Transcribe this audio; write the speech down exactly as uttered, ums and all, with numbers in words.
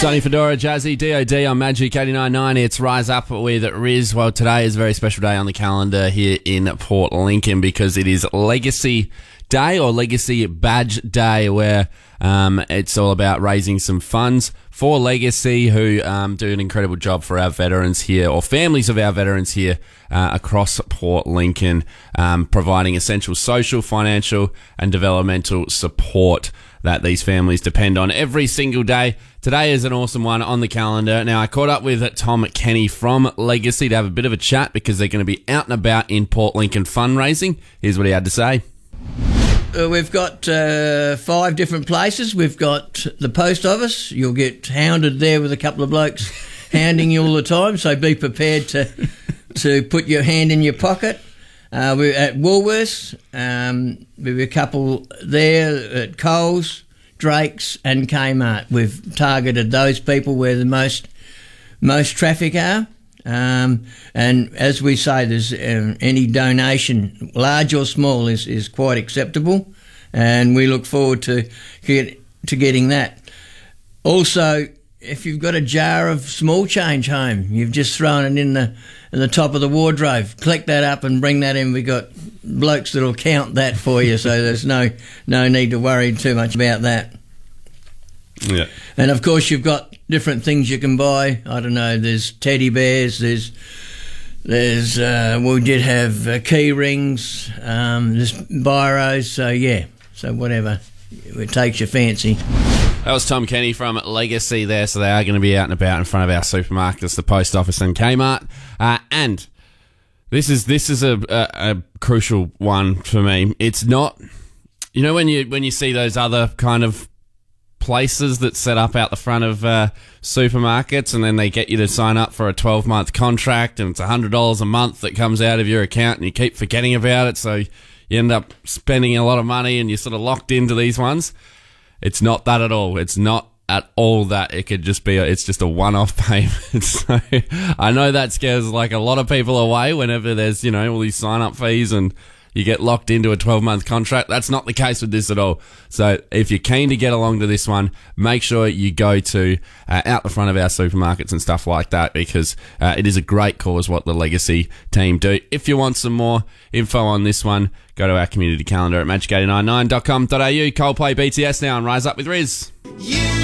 Sonny Fedora, Jazzy, D O D on Magic eighty-nine point nine. It's Rise Up with Riz. Well, today is a very special day on the calendar here in Port Lincoln because it is Legacy Day or Legacy Badge Day, where um, it's all about raising some funds for Legacy, who um, do an incredible job for our veterans here, or families of our veterans here uh, across Port Lincoln, um, providing essential social, financial and developmental support that these families depend on every single day. Today is an awesome one on the calendar. Now, I caught up with Tom Kenny from Legacy to have a bit of a chat because they're going to be out and about in Port Lincoln fundraising. Here's what he had to say. Uh, we've got uh, five different places. We've got the post office. You'll get hounded there with a couple of blokes hounding you all the time, so be prepared to to put your hand in your pocket. Uh, we're at Woolworths. Um, we've a couple there at Coles, Drake's and Kmart. We've targeted those people where the most most traffic are. Um, and as we say, there's um, any donation, large or small, is, is quite acceptable, and we look forward to get, to getting that. Also, if you've got a jar of small change home, you've just thrown it in the in the top of the wardrobe, collect that up and bring that in. We've got blokes that'll count that for you, so there's no no need to worry too much about that. Yeah. And of course, you've got different things you can buy. I don't know. There's teddy bears. There's there's uh, we did have uh, key rings. Um, there's biros. So yeah. So whatever it takes your fancy. That was Tom Kenny from Legacy there. So they are going to be out and about in front of our supermarkets, the post office and Kmart. Uh, and this is this is a, a, a crucial one for me. It's not, you know, when you when you see those other kind of places that set up out the front of uh, supermarkets, and then they get you to sign up for a twelve month contract, and it's one hundred dollars a month that comes out of your account, and you keep forgetting about it, so you end up spending a lot of money, and you're sort of locked into these ones. It's not that at all. It's not at all that. It could just be, a, it's just a one-off payment. So I know that scares like a lot of people away whenever there's, you know, all these sign-up fees and you get locked into a twelve month contract. That's not the case with this at all. So if you're keen to get along to this one, make sure you go to uh, out the front of our supermarkets and stuff like that, because uh, it is a great cause what the Legacy team do. If you want some more info on this one, go to our community calendar at magic eight nine nine dot com dot a u. Coldplay B T S now and Rise Up with Riz.